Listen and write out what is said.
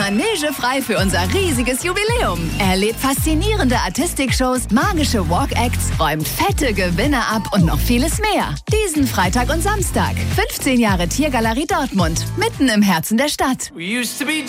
Manege frei für unser riesiges Jubiläum. Erlebt faszinierende Artistikshows, magische Walk-Acts, räumt fette Gewinne ab und noch vieles mehr. Diesen Freitag und Samstag. 15 Jahre Tiergalerie Dortmund. Mitten im Herzen der Stadt. We used to be